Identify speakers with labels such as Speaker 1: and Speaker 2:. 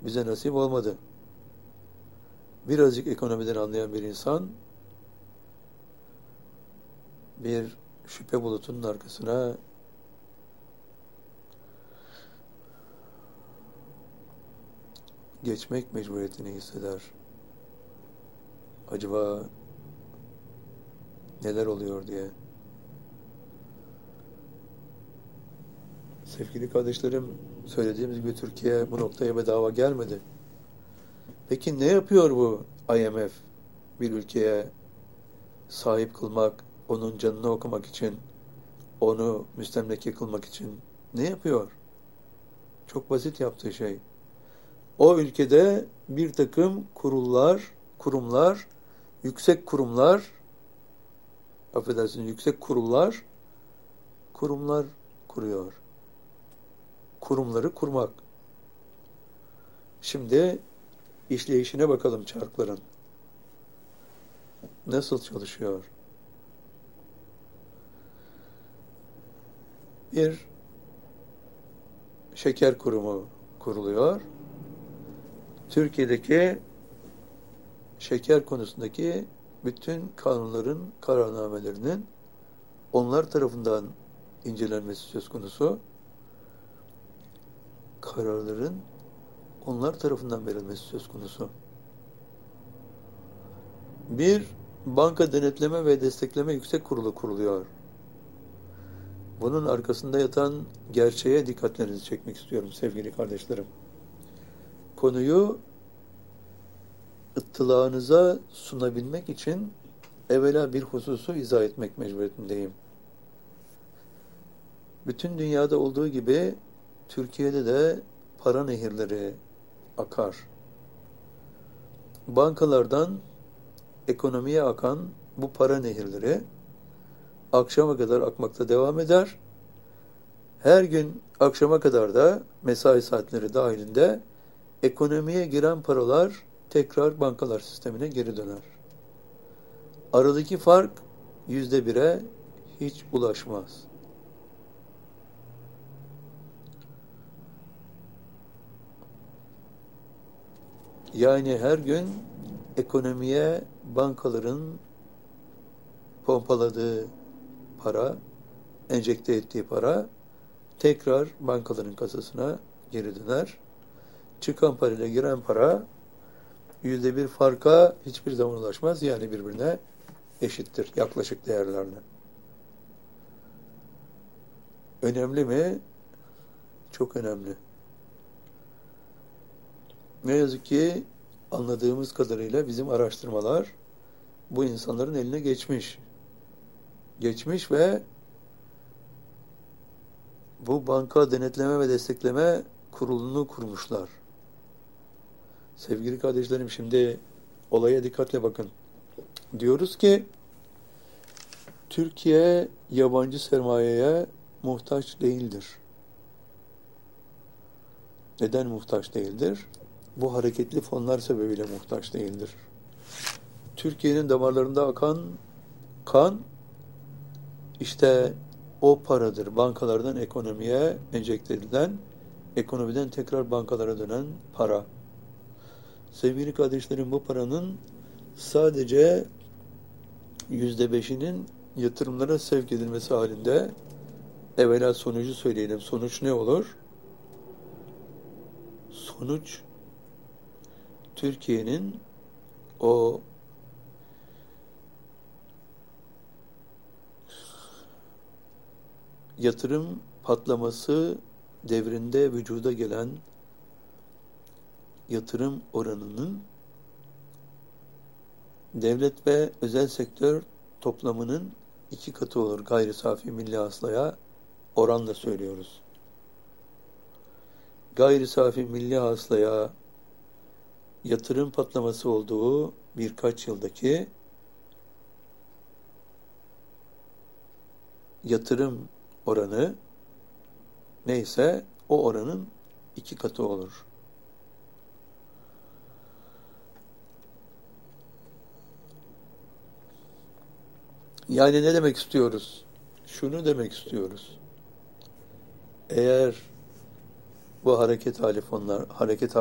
Speaker 1: bize nasip olmadı. Birazcık ekonomiden anlayan bir insan bir şüphe bulutunun arkasına geçmek mecburiyetini hisseder. Acaba neler oluyor diye. Sevgili kardeşlerim, söylediğimiz gibi Türkiye bu noktaya bedava gelmedi. Peki ne yapıyor bu IMF bir ülkeye sahip kılmak, onun canını okumak için, onu müstemleke kılmak için ne yapıyor? Çok basit yaptığı şey. O ülkede bir takım kurumlar, yüksek kurumlar, affedersiniz yüksek kurumlar kuruyor. Kurumları kurmak. Şimdi işleyişine bakalım çarkların. Nasıl çalışıyor? Bir şeker kurumu kuruluyor. Türkiye'deki şeker konusundaki bütün kanunların, kararnamelerinin onlar tarafından incelenmesi söz konusu. Kararların onlar tarafından verilmesi söz konusu. Bir banka denetleme ve destekleme yüksek kurulu kuruluyor. Bunun arkasında yatan gerçeğe dikkatlerinizi çekmek istiyorum sevgili kardeşlerim. Konuyu ıttılağınıza sunabilmek için evvela bir hususu izah etmek mecburiyetindeyim. Bütün dünyada olduğu gibi Türkiye'de de para nehirleri akar. Bankalardan ekonomiye akan bu para nehirleri akşama kadar akmakta devam eder. Her gün akşama kadar da mesai saatleri dahilinde ekonomiye giren paralar tekrar bankalar sistemine geri döner. Aradaki fark %1'e hiç ulaşmaz. Yani her gün ekonomiye bankaların pompaladığı para, enjekte ettiği para tekrar bankaların kasasına geri döner. Çıkan parayla giren para %1 farka hiçbir zaman ulaşmaz. Yani birbirine eşittir yaklaşık değerlerle. Önemli mi? Çok önemli. Ne yazık ki anladığımız kadarıyla bizim araştırmalar bu insanların eline geçmiş. Geçmiş ve bu banka denetleme ve destekleme kurulunu kurmuşlar. Sevgili kardeşlerim, şimdi olaya dikkatle bakın. Diyoruz ki Türkiye yabancı sermayeye muhtaç değildir. Neden muhtaç değildir? Bu hareketli fonlar sebebiyle muhtaç değildir. Türkiye'nin damarlarında akan kan işte o paradır. Bankalardan ekonomiye enjekte edilen, ekonomiden tekrar bankalara dönen para. Sevgili kardeşlerim, bu paranın sadece %5'inin yatırımlara sevk edilmesi halinde evvela sonucu söyleyelim. Sonuç ne olur? Sonuç Türkiye'nin o yatırım patlaması devrinde vücuda gelen yatırım oranının devlet ve özel sektör toplamının 2 katı olur. Gayri safi milli hasılaya oranla söylüyoruz. Gayri safi milli hasılaya yatırım patlaması olduğu birkaç yıldaki yatırım oranı neyse o oranın 2 katı olur. Yani ne demek istiyoruz? Şunu demek istiyoruz. Eğer bu hareket